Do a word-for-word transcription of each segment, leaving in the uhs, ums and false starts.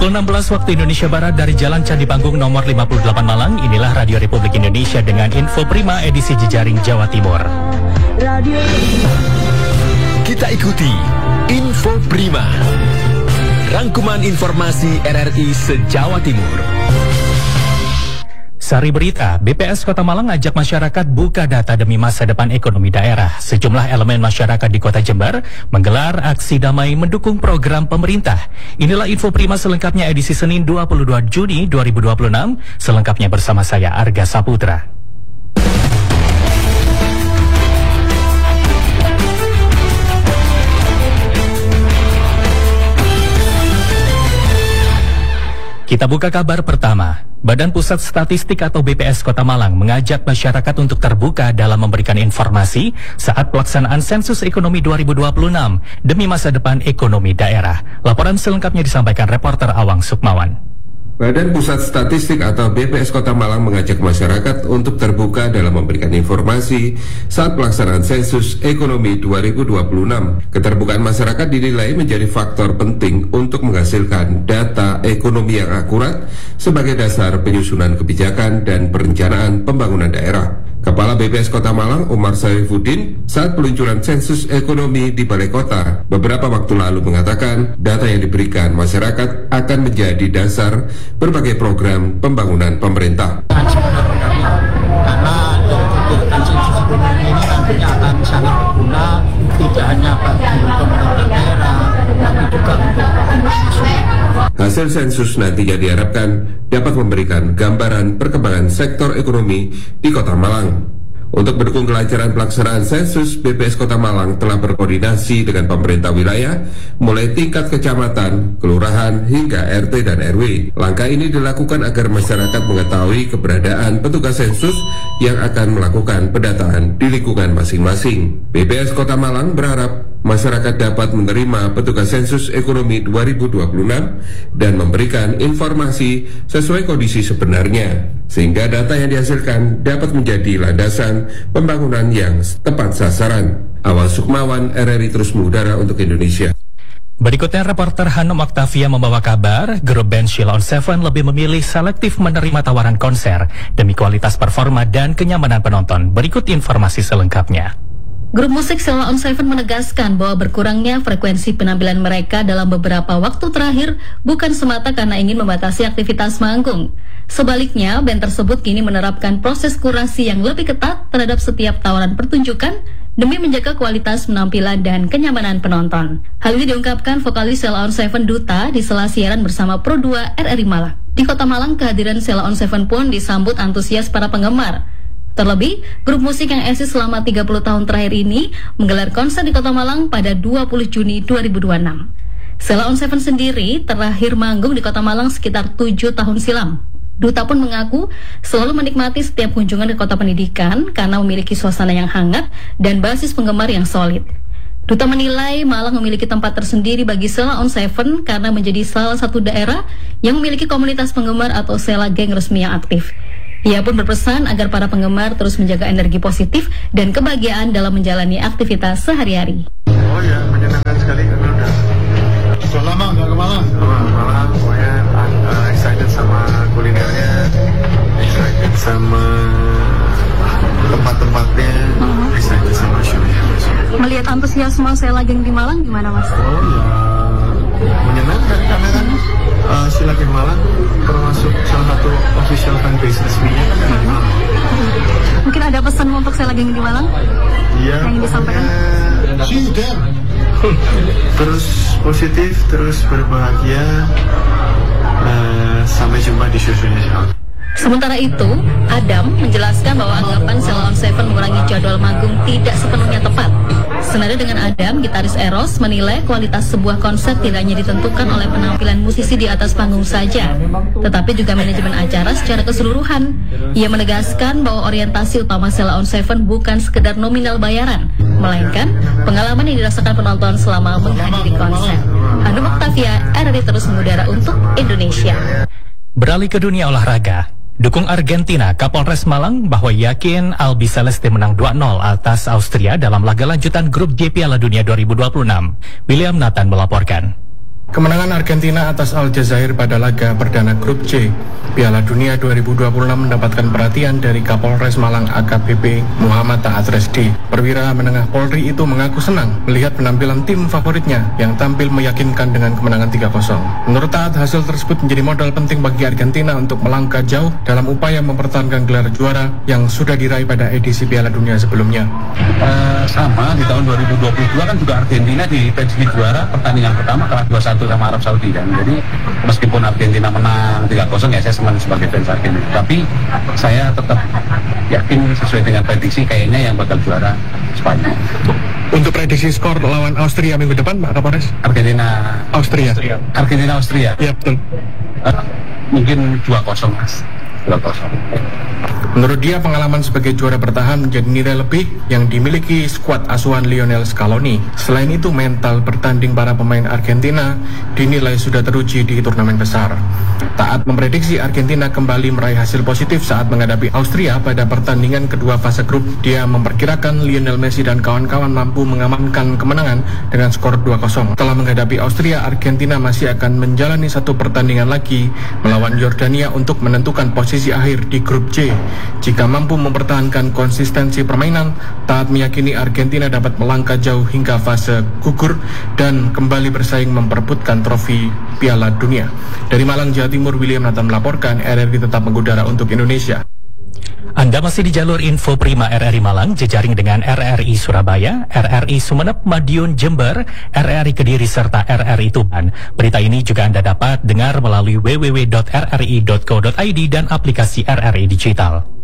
Pukul enam belas waktu Indonesia Barat dari Jalan Candi Panggung nomor lima puluh delapan Malang, inilah Radio Republik Indonesia dengan Info Prima edisi Jejaring Jawa Timur. Kita ikuti Info Prima, rangkuman informasi R R I se-Jawa Timur. Sari berita, B P S Kota Malang ajak masyarakat buka data demi masa depan ekonomi daerah. Sejumlah elemen masyarakat di Kota Jember menggelar aksi damai mendukung program pemerintah. Inilah Info Prima selengkapnya edisi Senin dua puluh dua Juni dua ribu dua puluh enam. Selengkapnya bersama saya Arga Saputra. Kita buka kabar pertama. Badan Pusat Statistik atau B P S Kota Malang mengajak masyarakat untuk terbuka dalam memberikan informasi saat pelaksanaan sensus ekonomi dua ribu dua puluh enam demi masa depan ekonomi daerah. Laporan selengkapnya disampaikan reporter Awang Sukmawan. Badan Pusat Statistik atau B P S Kota Malang mengajak masyarakat untuk terbuka dalam memberikan informasi saat pelaksanaan sensus ekonomi dua ribu dua puluh enam. Keterbukaan masyarakat dinilai menjadi faktor penting untuk menghasilkan data ekonomi yang akurat sebagai dasar penyusunan kebijakan dan perencanaan pembangunan daerah. Kepala B P S Kota Malang, Umar Sarifuddin, saat peluncuran sensus ekonomi di Balai Kota beberapa waktu lalu mengatakan data yang diberikan masyarakat akan menjadi dasar berbagai program pembangunan pemerintah. Sebenarnya karena dari kegiatan sensus ekonomi ini nantinya akan sangat berguna tidak hanya bagi pemerintah daerah, tapi juga untuk provinsi. Hasil sensus nantinya diharapkan dapat memberikan gambaran perkembangan sektor ekonomi di Kota Malang. Untuk mendukung kelancaran pelaksanaan sensus, B P S Kota Malang telah berkoordinasi dengan pemerintah wilayah, mulai tingkat kecamatan, kelurahan, hingga R T dan R W. Langkah ini dilakukan agar masyarakat mengetahui keberadaan petugas sensus yang akan melakukan pendataan di lingkungan masing-masing. B P S Kota Malang berharap masyarakat dapat menerima petugas sensus ekonomi dua ribu dua puluh enam dan memberikan informasi sesuai kondisi sebenarnya, sehingga data yang dihasilkan dapat menjadi landasan pembangunan yang tepat sasaran. Awal Sukmawan, R R I terus mengudara untuk Indonesia. Berikutnya reporter Hanum Octavia membawa kabar, grup band Sheila on Seven lebih memilih selektif menerima tawaran konser demi kualitas performa dan kenyamanan penonton. Berikut informasi selengkapnya. Grup musik Sheila on Seven menegaskan bahwa berkurangnya frekuensi penampilan mereka dalam beberapa waktu terakhir bukan semata karena ingin membatasi aktivitas manggung. Sebaliknya, band tersebut kini menerapkan proses kurasi yang lebih ketat terhadap setiap tawaran pertunjukan demi menjaga kualitas penampilan dan kenyamanan penonton. Hal ini diungkapkan vokalis Sheila on Seven Duta di sela siaran bersama Pro dua R R I Malang. Di Kota Malang, kehadiran Sheila on Seven pun disambut antusias para penggemar. Terlebih, grup musik yang eksis selama tiga puluh tahun terakhir ini menggelar konser di Kota Malang pada dua puluh Juni dua ribu dua puluh enam. Sheila on Seven sendiri terakhir manggung di Kota Malang sekitar tujuh tahun silam. Duta pun mengaku selalu menikmati setiap kunjungan ke kota pendidikan karena memiliki suasana yang hangat dan basis penggemar yang solid. Duta menilai Malang memiliki tempat tersendiri bagi Sheila on Seven karena menjadi salah satu daerah yang memiliki komunitas penggemar atau Sheila Gang resmi yang aktif. Ia pun berpesan agar para penggemar terus menjaga energi positif dan kebahagiaan dalam menjalani aktivitas sehari-hari. Oh ya, menyenangkan sekali karena udah Sudah lama nggak ke Malang? lama Malang, pokoknya uh, excited sama kulinernya, excited sama tempat-tempatnya, uh-huh. excited sama show-nya. Melihat antusiasme Sheila Gang di Malang gimana, Mas? Oh ya, menyenangkan karena kan uh, Sheila Gang Malang termasuk salah satu official fanbase resminya kan ada di Malang. Mungkin ada pesan untuk Sheila Gang di Malang? Iya, yang disampaikan? Sudah. Terus positif, terus berbahagia. Uh, sampai jumpa di show-shownya. Sementara itu, Adam menjelaskan bahwa anggapan Sheila on Seven mengurangi jadwal manggung tidak sepenuhnya tepat. Senada dengan Adam, gitaris Eros menilai kualitas sebuah konser tidak hanya ditentukan oleh penampilan musisi di atas panggung saja, tetapi juga manajemen acara secara keseluruhan. Ia menegaskan bahwa orientasi utama Sheila on Seven bukan sekedar nominal bayaran, melainkan pengalaman yang dirasakan penonton selama menghadiri konser. Hanum Octavia, R R I terus mengudara untuk Indonesia. Beralih ke dunia olahraga. Dukung Argentina, Kapolres Malang bahwa yakin Albi Celeste menang dua nol atas Austria dalam laga lanjutan grup J Piala Dunia dua ribu dua puluh enam. William Nathan melaporkan. Kemenangan Argentina atas Aljazair pada laga perdana Grup C Piala Dunia dua ribu dua puluh enam mendapatkan perhatian dari Kapolres Malang A K B P Muhammad Taat Resdi. Perwira menengah Polri itu mengaku senang melihat penampilan tim favoritnya yang tampil meyakinkan dengan kemenangan tiga kosong. Menurut Taat, hasil tersebut menjadi modal penting bagi Argentina untuk melangkah jauh dalam upaya mempertahankan gelar juara yang sudah diraih pada edisi Piala Dunia sebelumnya. Uh, sama di tahun dua ribu dua puluh dua kan juga Argentina di prediksi juara pertandingan pertama kalah dua satu sama Arab Saudi kan. Jadi meskipun Argentina menang tiga kosong ya saya senang sebagai fans Argentina. Tapi saya tetap yakin sesuai dengan prediksi kayaknya yang bakal juara Spanyol. Untuk prediksi skor lawan Austria minggu depan, Pak Kapolres? Argentina Austria. Austria. Argentina Austria. Ya, betul. Uh, mungkin dua kosong Mas. dua kosong. Menurut dia, pengalaman sebagai juara bertahan menjadi nilai lebih yang dimiliki skuad asuhan Lionel Scaloni. Selain itu, mental bertanding para pemain Argentina dinilai sudah teruji di turnamen besar. Taat memprediksi Argentina kembali meraih hasil positif saat menghadapi Austria pada pertandingan kedua fase grup. Dia memperkirakan Lionel Messi dan kawan-kawan mampu mengamankan kemenangan dengan skor dua kosong. Setelah menghadapi Austria, Argentina masih akan menjalani satu pertandingan lagi melawan Yordania untuk menentukan posisi akhir di grup C. Jika mampu mempertahankan konsistensi permainan, Taat meyakini Argentina dapat melangkah jauh hingga fase gugur dan kembali bersaing memperebutkan trofi Piala Dunia. Dari Malang, Jawa Timur, William Nathan melaporkan. R R I tetap mengudara untuk Indonesia. Anda masih di jalur Info Prima R R I Malang, jejaring dengan R R I Surabaya, R R I Sumeneb, Madiun, Jember, R R I Kediri, serta R R I Tuban. Berita ini juga Anda dapat dengar melalui w w w dot r r i dot co dot i d dan aplikasi R R I Digital.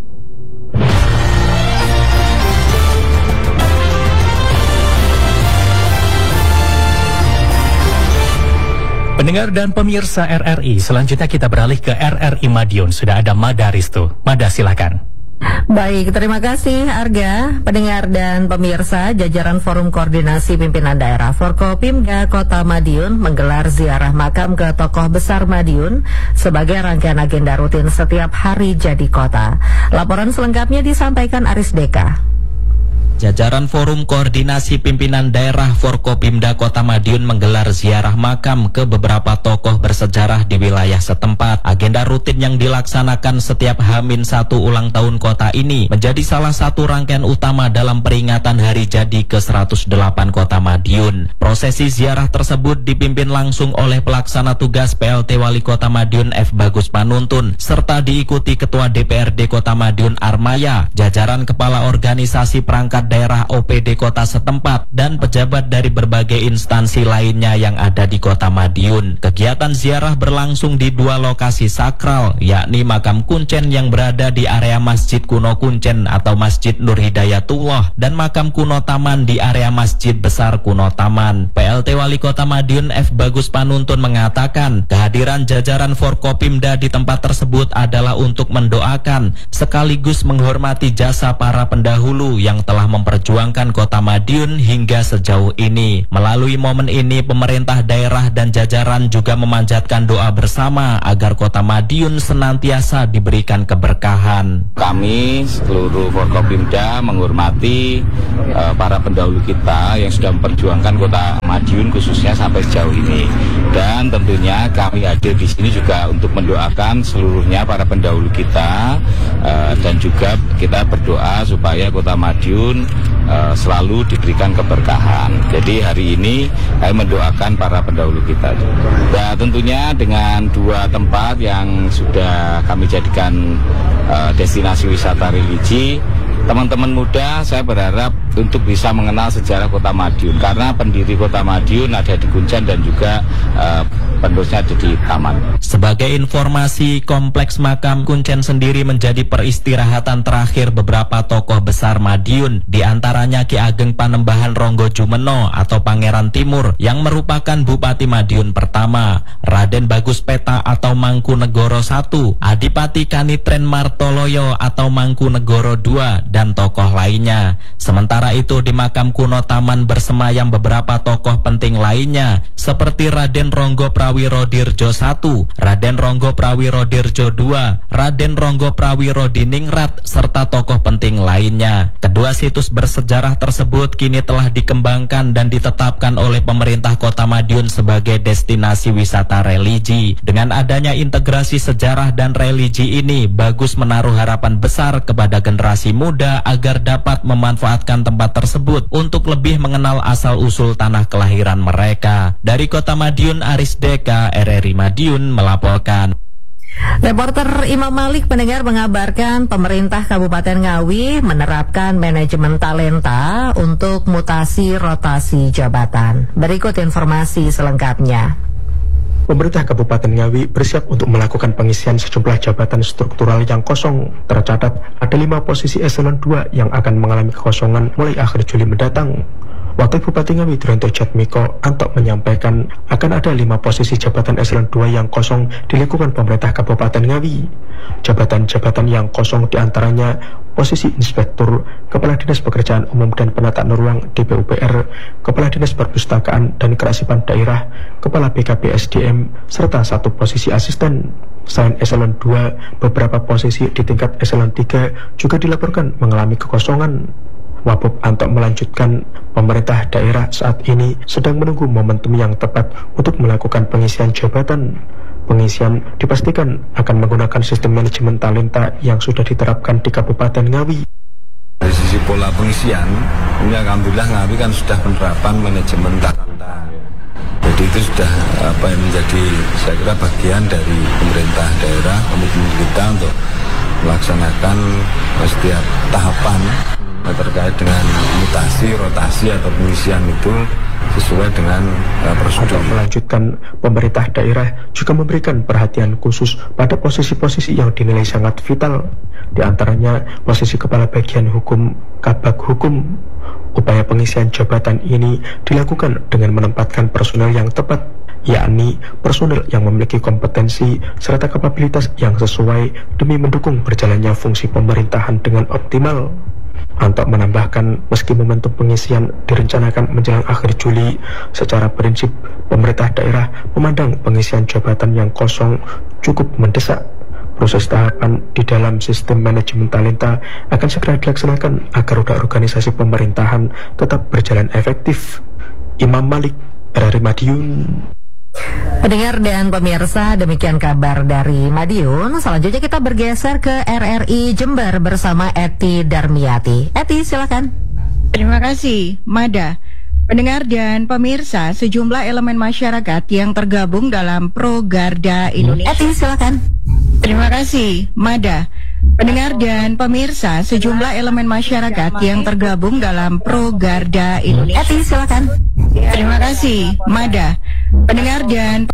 Pendengar dan pemirsa R R I, selanjutnya kita beralih ke R R I Madiun. Sudah ada Mada Ristu. Mada, silakan. Baik, terima kasih Arga. Pendengar dan pemirsa, jajaran Forum Koordinasi Pimpinan Daerah Forkopimda Kota Madiun menggelar ziarah makam ke tokoh besar Madiun sebagai rangkaian agenda rutin setiap hari jadi kota. Laporan selengkapnya disampaikan Aris Deka. Jajaran Forum Koordinasi Pimpinan Daerah Forkopimda Kota Madiun menggelar ziarah makam ke beberapa tokoh bersejarah di wilayah setempat. Agenda rutin yang dilaksanakan setiap H minus satu ulang tahun kota ini menjadi salah satu rangkaian utama dalam peringatan hari jadi ke seratus delapan Kota Madiun. Prosesi ziarah tersebut dipimpin langsung oleh pelaksana tugas P L T Wali Kota Madiun F Bagus Panuntun, serta diikuti Ketua D P R D Kota Madiun Armaya, jajaran kepala organisasi perangkat daerah O P D kota setempat, dan pejabat dari berbagai instansi lainnya yang ada di Kota Madiun. Kegiatan ziarah berlangsung di dua lokasi sakral, yakni makam Kuncen yang berada di area Masjid Kuno Kuncen atau Masjid Nur Hidayatullah, dan makam Kuno Taman di area Masjid Besar Kuno Taman. P L T Wali Kota Madiun F Bagus Panuntun mengatakan, kehadiran jajaran Forkopimda di tempat tersebut adalah untuk mendoakan sekaligus menghormati jasa para pendahulu yang telah memperjuangkan Kota Madiun hingga sejauh ini. Melalui momen ini, pemerintah daerah dan jajaran juga memanjatkan doa bersama agar Kota Madiun senantiasa diberikan keberkahan. Kami seluruh Forkopimda menghormati uh, para pendahulu kita yang sudah memperjuangkan Kota Madiun khususnya sampai sejauh ini, dan tentunya kami hadir di sini juga untuk mendoakan seluruhnya para pendahulu kita, uh, dan juga kita berdoa supaya Kota Madiun Uh, selalu diberikan keberkahan. Jadi hari ini kami mendoakan para pendahulu kita. Dan tentunya dengan dua tempat yang sudah kami jadikan uh, destinasi wisata religi, teman-teman muda saya berharap untuk bisa mengenal sejarah Kota Madiun, karena pendiri Kota Madiun ada di Kuncen dan juga uh, penerusnya ada di Taman. Sebagai informasi, kompleks makam Kuncen sendiri menjadi peristirahatan terakhir beberapa tokoh besar Madiun, di antaranya Ki Ageng Panembahan Ronggo Jumeno atau Pangeran Timur yang merupakan Bupati Madiun pertama, Raden Bagus Peta atau Mangkunegoro satu, Adipati Kanitren Martoloyo atau Mangkunegoro dua, dan tokoh lainnya. Sementara itu di makam kuno Taman bersemayam beberapa tokoh penting lainnya seperti Raden Ronggo Prawoto Prawirodirjo satu, Raden Ronggo Prawirodirjo dua, Raden Ronggo Prawirodiningrat, serta tokoh penting lainnya. Kedua situs bersejarah tersebut kini telah dikembangkan dan ditetapkan oleh pemerintah Kota Madiun sebagai destinasi wisata religi. Dengan adanya integrasi sejarah dan religi ini, bagus menaruh harapan besar kepada generasi muda agar dapat memanfaatkan tempat tersebut untuk lebih mengenal asal-usul tanah kelahiran mereka. Dari Kota Madiun, Aris Deka, R R I Madiun melaporkan. Reporter Imam Malik pendengar mengabarkan pemerintah Kabupaten Ngawi menerapkan manajemen talenta untuk mutasi rotasi jabatan. Berikut informasi selengkapnya. Pemerintah Kabupaten Ngawi bersiap untuk melakukan pengisian sejumlah jabatan struktural yang kosong. Tercatat ada lima posisi eselon dua yang akan mengalami kekosongan mulai akhir Juli mendatang. Wakil Bupati Ngawi Duranto Jatmiko Antok menyampaikan akan ada lima posisi jabatan eselon dua yang kosong di lingkungan pemerintah Kabupaten Ngawi. Jabatan-jabatan yang kosong diantaranya posisi Inspektur, Kepala Dinas Pekerjaan Umum dan Penataan Ruang D P U P R, Kepala Dinas Perpustakaan dan Kearsipan Daerah, Kepala B K P S D M, serta satu posisi asisten. Selain eselon dua, beberapa posisi di tingkat eselon tiga juga dilaporkan mengalami kekosongan. Wabub Antok melanjutkan, pemerintah daerah saat ini sedang menunggu momentum yang tepat untuk melakukan pengisian jabatan. Pengisian dipastikan akan menggunakan sistem manajemen talenta yang sudah diterapkan di Kabupaten Ngawi. Dari sisi pola pengisian, ini alhamdulillah Ngawi kan sudah penerapan manajemen talenta. Jadi itu sudah apa yang menjadi saya kira bagian dari pemerintah daerah, komitmen kita untuk melaksanakan setiap tahapan terkait dengan mutasi, rotasi atau pengisian itu sesuai dengan uh, prosedur. Melanjutkan, pemerintah daerah juga memberikan perhatian khusus pada posisi-posisi yang dinilai sangat vital, di antaranya posisi Kepala Bagian Hukum, Kabag Hukum. Upaya pengisian jabatan ini dilakukan dengan menempatkan personel yang tepat, yakni personel yang memiliki kompetensi serta kapabilitas yang sesuai demi mendukung berjalannya fungsi pemerintahan dengan optimal. Antok menambahkan, meski momentum pengisian direncanakan menjelang akhir Juli, secara prinsip pemerintah daerah memandang pengisian jabatan yang kosong cukup mendesak. Proses tahapan di dalam sistem manajemen talenta akan segera dilaksanakan agar roda organisasi pemerintahan tetap berjalan efektif. Imam Malik, R R I Madiun. Pendengar dan pemirsa, demikian kabar dari Madiun. Selanjutnya kita bergeser ke R R I Jember bersama Eti Darmiati. Eti, silakan. Terima kasih, Mada. Pendengar dan pemirsa, sejumlah elemen masyarakat yang tergabung dalam Pro Garda Indonesia. Eti, silakan. Terima kasih, Mada. Pendengar dan pemirsa, sejumlah elemen masyarakat yang tergabung dalam Pro Garda Indonesia. Eti, silakan. Terima kasih, Mada. Pendengar dan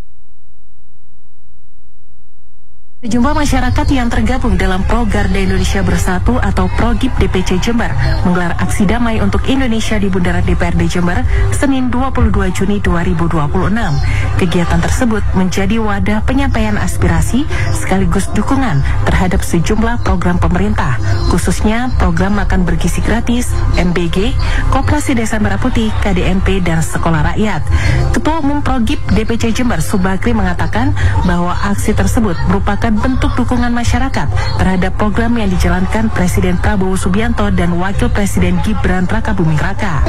sejumlah masyarakat yang tergabung dalam Pro Garda Indonesia Bersatu atau Progib D P C Jember menggelar aksi damai untuk Indonesia di Bundaran D P R D Jember Senin dua puluh dua Juni dua ribu dua puluh enam. Kegiatan tersebut menjadi wadah penyampaian aspirasi sekaligus dukungan terhadap sejumlah program pemerintah, khususnya program makan bergizi gratis, M B G, Koperasi Desa Merah Putih, K D N P, dan Sekolah Rakyat. Ketua Umum Progib D P C Jember Subakri mengatakan bahwa aksi tersebut merupakan bentuk dukungan masyarakat terhadap program yang dijalankan Presiden Prabowo Subianto dan Wakil Presiden Gibran Rakabuming Raka.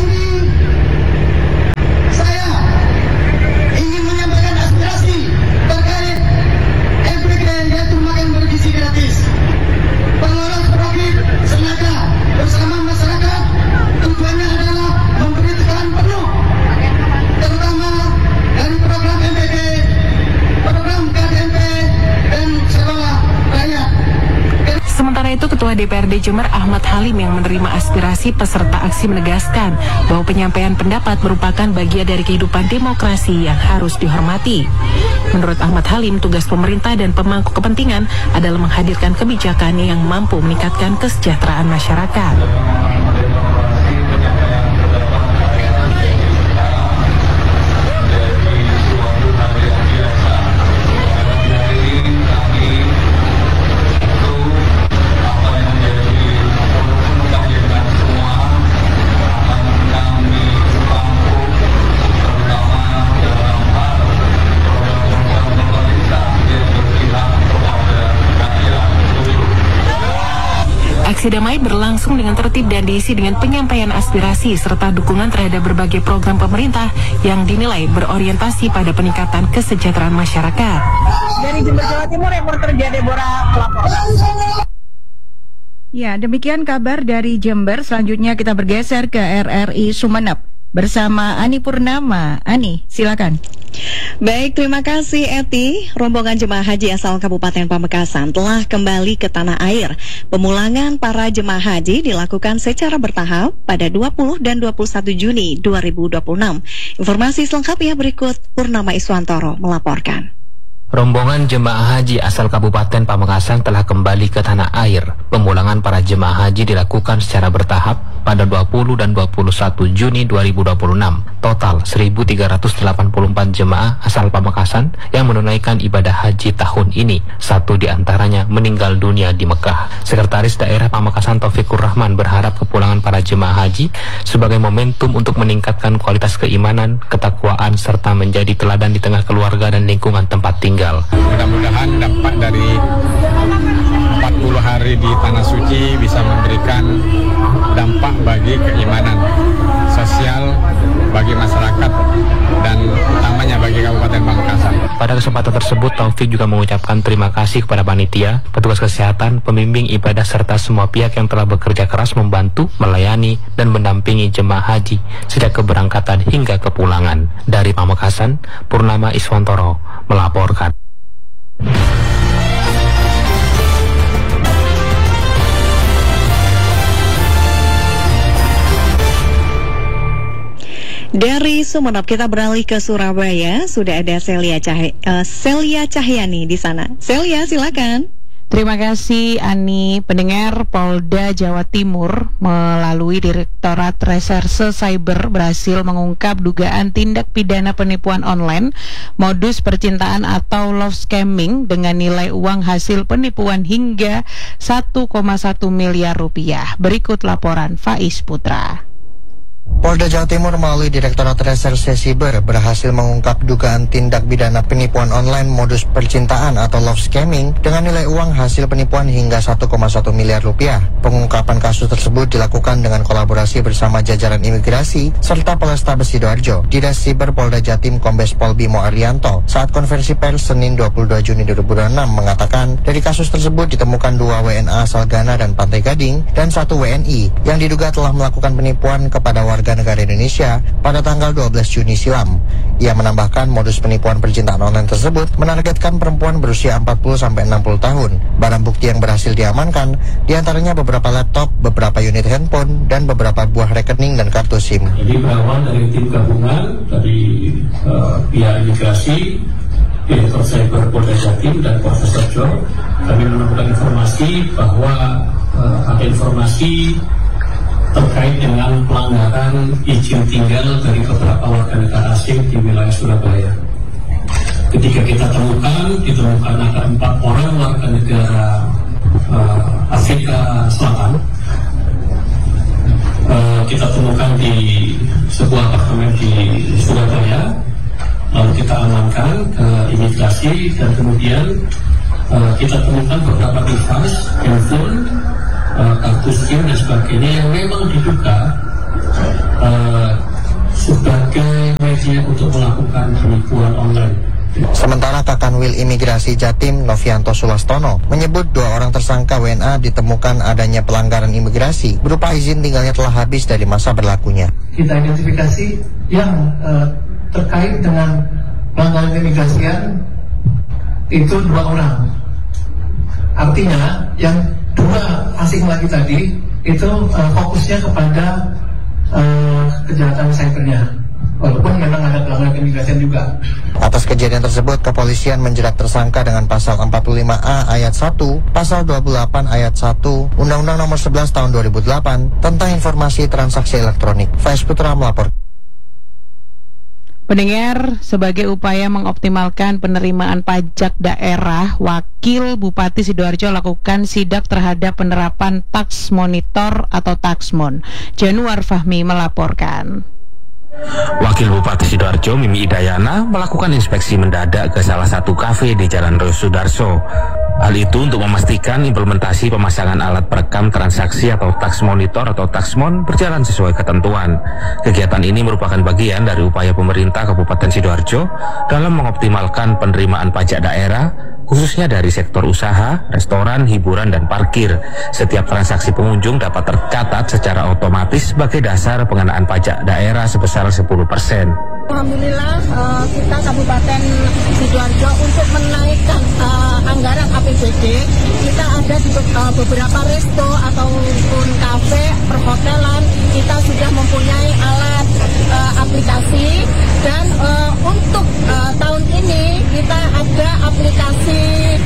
Saya ingin menyampaikan aspirasi terkait M B G yaitu makan bergizi gratis. Pengurus Progib sengaja bersama masyarakat tujuannya adalah memberi tekanan penuh terutama dari program M B G, program K D N P, dan Sekolah Rakyat. Sementara itu, Ketua D P R D Jember Ahmad Halim yang menerima aspirasi peserta aksi menegaskan bahwa penyampaian pendapat merupakan bagian dari kehidupan demokrasi yang harus dihormati. Menurut Ahmad Halim, tugas pemerintah dan pemangku kepentingan adalah menghadirkan kebijakan yang mampu meningkatkan kesejahteraan masyarakat. Aksi damai berlangsung dengan tertib dan diisi dengan penyampaian aspirasi serta dukungan terhadap berbagai program pemerintah yang dinilai berorientasi pada peningkatan kesejahteraan masyarakat. Dari Jember, Jawa Timur, reporter Dia Deborah melaporkan. Ya, demikian kabar dari Jember. Selanjutnya kita bergeser ke R R I Sumeneb bersama Ani Purnama. Ani, silakan. Baik, terima kasih Eti. Rombongan jemaah haji asal Kabupaten Pamekasan telah kembali ke tanah air. Pemulangan para jemaah haji dilakukan secara bertahap pada dua puluh dan dua puluh satu Juni dua ribu dua puluh enam. Informasi selengkapnya berikut, Purnama Iswantoro melaporkan. Rombongan jemaah haji asal Kabupaten Pamekasan telah kembali ke tanah air. Pemulangan para jemaah haji dilakukan secara bertahap pada dua puluh dan dua puluh satu Juni dua ribu dua puluh enam. Total seribu tiga ratus delapan puluh empat jemaah asal Pamekasan yang menunaikan ibadah haji tahun ini. Satu di antaranya meninggal dunia di Mekah. Sekretaris Daerah Pamekasan Taufikur Rahman berharap kepulangan para jemaah haji sebagai momentum untuk meningkatkan kualitas keimanan, ketakwaan, serta menjadi teladan di tengah keluarga dan lingkungan tempat tinggal. Mudah-mudahan dampak dari empat puluh hari di Tanah Suci bisa memberikan dampak bagi keimanan sosial bagi masyarakat dan utamanya bagi Kabupaten Pamekasan. Pada kesempatan tersebut, Taufik juga mengucapkan terima kasih kepada panitia, petugas kesehatan, pembimbing ibadah serta semua pihak yang telah bekerja keras membantu, melayani, dan mendampingi jemaah haji sejak keberangkatan hingga kepulangan. Dari Pamekasan, Purnama Iswantoro melaporkan. Dari Sumeneb kita beralih ke Surabaya. Sudah ada Celia Cahya, uh, Celia Cahyani di sana. Celia, silakan. Terima kasih Ani. Pendengar, Polda Jawa Timur melalui Direktorat Reserse Cyber berhasil mengungkap dugaan tindak pidana penipuan online, modus percintaan atau love scamming dengan nilai uang hasil penipuan hingga satu koma satu miliar rupiah. Berikut laporan Faiz Putra. Polda Jawa Timur melalui Direktorat Reserse Cyber berhasil mengungkap dugaan tindak pidana penipuan online modus percintaan atau love scamming dengan nilai uang hasil penipuan hingga satu koma satu miliar rupiah. Pengungkapan kasus tersebut dilakukan dengan kolaborasi bersama jajaran imigrasi serta Polrestabes Sidoarjo. Dinas Siber Polda Jatim Kombes Pol Bimo Arianto saat konferensi pers Senin dua puluh dua Juni dua ribu dua puluh enam mengatakan dari kasus tersebut ditemukan dua W N A asal Ghana dan Pantai Gading dan satu W N I yang diduga telah melakukan penipuan kepada warga warga negara Indonesia pada tanggal dua belas Juni silam. Ia menambahkan modus penipuan percintaan online tersebut menargetkan perempuan berusia empat puluh sampai enam puluh tahun. Barang bukti yang berhasil diamankan diantaranya beberapa laptop, beberapa unit handphone, dan beberapa buah rekening dan kartu SIM. Jadi berawal dari tim gabungan dari uh, pihak imigrasi, Direktur Cyber Polda Jatim dan Polres Sidoarjo, kami menemukan informasi bahwa uh, ada informasi terkait dengan pelanggaran izin tinggal dari beberapa warga negara asing di wilayah Surabaya. Ketika kita temukan, ditemukan ada empat orang warga negara uh, Afrika Selatan. Uh, kita temukan di sebuah apartemen di Surabaya, lalu kita amankan ke imigrasi dan kemudian uh, kita temukan beberapa device, handphone, Uh, kartu SIM dan sebagainya yang memang diduga uh, sebagai media untuk melakukan penipuan online. Sementara Kakanwil Imigrasi Jatim Novianto Sulastono menyebut dua orang tersangka W N A ditemukan adanya pelanggaran imigrasi berupa izin tinggalnya telah habis dari masa berlakunya. Kita identifikasi yang uh, terkait dengan pelanggaran imigrasian itu dua orang. Artinya yang dua asing lagi tadi itu uh, fokusnya kepada uh, kejahatan cybernya, walaupun memang ada pelanggaran imigrasian juga. Atas kejadian tersebut, kepolisian menjerat tersangka dengan pasal empat puluh lima A ayat satu, pasal dua puluh delapan ayat satu, Undang-Undang Nomor sebelas Tahun dua ribu delapan tentang informasi transaksi elektronik. Faiz Putra melapor. Pendengar, sebagai upaya mengoptimalkan penerimaan pajak daerah, Wakil Bupati Sidoarjo lakukan sidak terhadap penerapan tax monitor atau taxmon. Januar Fahmi melaporkan. Wakil Bupati Sidoarjo Mimi Idayana melakukan inspeksi mendadak ke salah satu kafe di Jalan Rosudarso. Hal itu untuk memastikan implementasi pemasangan alat perekam transaksi atau tax monitor atau taxmon berjalan sesuai ketentuan. Kegiatan ini merupakan bagian dari upaya pemerintah Kabupaten Sidoarjo dalam mengoptimalkan penerimaan pajak daerah, khususnya dari sektor usaha, restoran, hiburan, dan parkir. Setiap transaksi pengunjung dapat tercatat secara otomatis sebagai dasar pengenaan pajak daerah sebesar sepuluh persen. Alhamdulillah uh, kita Kabupaten Sidoarjo untuk menaikkan uh, anggaran A P B D, kita ada di uh, beberapa resto ataupun kafe, perhotelan, kita sudah mempunyai alat uh, aplikasi, dan uh, untuk uh, tahun ini kita ada aplikasi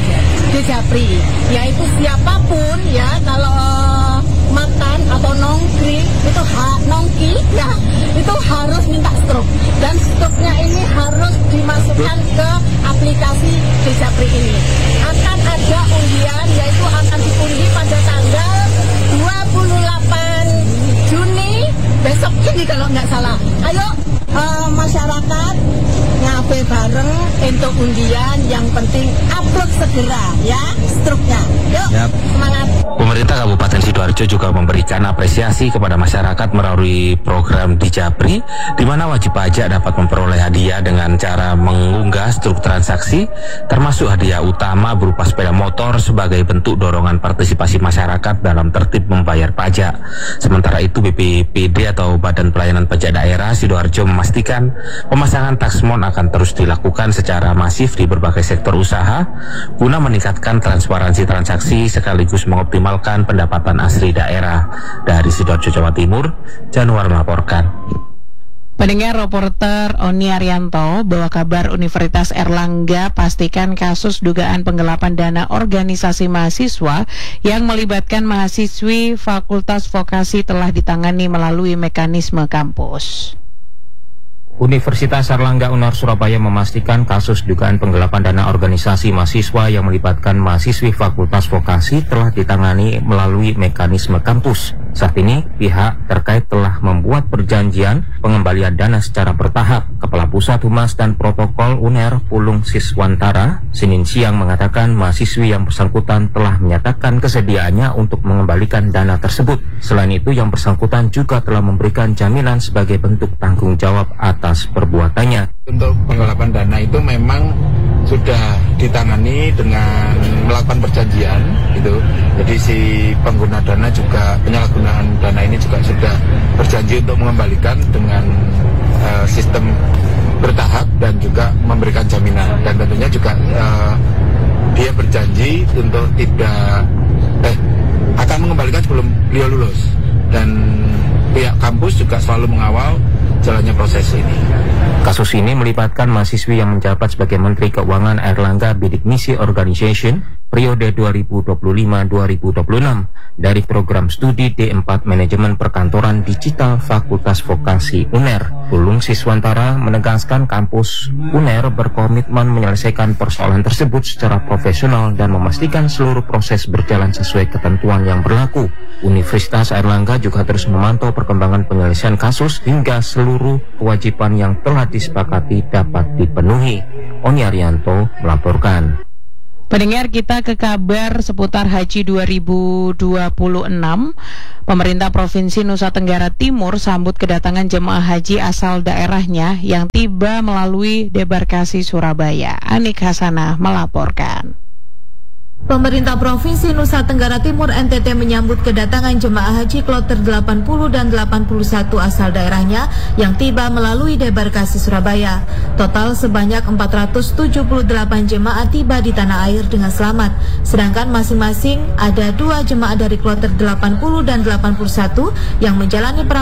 Dejapri, yaitu siapapun ya kalau uh, makan atau nongkri itu ha, nongki ya itu harus minta struk, dan struknya ini harus dimasukkan ke aplikasi Dejapri ini. Akan ada undian, yaitu akan diundi pada tanggal dua puluh delapan Juni besok ini kalau nggak salah. Ayo uh, masyarakat ngafe bareng untuk undian, yang penting upload segera ya struknya. Yuk, yep. Semangat. Pemerintah Kabupaten Sidoarjo juga memberikan apresiasi kepada masyarakat melalui program Dejapri, di mana wajib pajak dapat memperoleh hadiah dengan cara mengunggah struk transaksi, termasuk hadiah utama berupa sepeda motor sebagai bentuk dorongan partisipasi masyarakat dalam tertib membayar pajak. Sementara itu B P P D atau Badan Pelayanan Pajak Daerah Sidoarjo memastikan pemasangan taxmon akan terus dilakukan secara masif di berbagai sektor usaha guna meningkatkan transparansi transaksi sekaligus mengoptimalkan pendapatan asli daerah. Dari Sidoarjo, Jawa Timur, Januar melaporkan. Pendengar, reporter Oni Arianto bawa kabar Universitas Erlangga pastikan kasus dugaan penggelapan dana organisasi mahasiswa yang melibatkan mahasiswi Fakultas Vokasi telah ditangani melalui mekanisme kampus. Universitas Erlangga Unar Surabaya memastikan kasus dugaan penggelapan dana organisasi mahasiswa yang melibatkan mahasiswi Fakultas Vokasi telah ditangani melalui mekanisme kampus. Saat ini, pihak terkait telah membuat perjanjian pengembalian dana secara bertahap. Kepala Pusat Humas dan Protokol U N E R Pulung Siswantara Senin siang mengatakan mahasiswi yang bersangkutan telah menyatakan kesediaannya untuk mengembalikan dana tersebut. Selain itu, yang bersangkutan juga telah memberikan jaminan sebagai bentuk tanggung jawab atas perbuatannya. Untuk penggelapan dana itu memang sudah ditangani dengan melakukan perjanjian gitu. Jadi si pengguna dana juga, penyalahgunaan dana ini juga sudah berjanji untuk mengembalikan dengan uh, sistem bertahap dan juga memberikan jaminan, dan tentunya juga uh, dia berjanji untuk tidak eh akan mengembalikan sebelum beliau lulus, dan pihak kampus juga selalu mengawal jalannya proses ini. Kasus ini melibatkan mahasiswi yang menjabat sebagai Menteri Keuangan Erlangga Bidik Misi Organization periode dua ribu dua puluh lima sampai dua ribu dua puluh enam dari program studi D empat Manajemen Perkantoran Digital Fakultas Vokasi U N E R. Pulung Siswantara menegaskan kampus U N E R berkomitmen menyelesaikan persoalan tersebut secara profesional dan memastikan seluruh proses berjalan sesuai ketentuan yang berlaku. Universitas Erlangga juga terus memantau perkembangan penyelesaian kasus hingga seluruh kewajiban yang telah disepakati dapat dipenuhi. Oni Arianto melaporkan. Pendengar, kita ke kabar seputar Haji dua ribu dua puluh enam. Pemerintah Provinsi Nusa Tenggara Timur sambut kedatangan jemaah haji asal daerahnya yang tiba melalui debarkasi Surabaya. Anik Hasanah melaporkan. Pemerintah Provinsi Nusa Tenggara Timur N T T menyambut kedatangan jemaah haji kloter delapan puluh dan delapan puluh satu asal daerahnya yang tiba melalui debarkasi Surabaya. Total sebanyak empat ratus tujuh puluh delapan jemaah tiba di tanah air dengan selamat. Sedangkan masing-masing ada dua jemaah dari kloter delapan puluh dan delapan puluh satu yang menjalani perawatan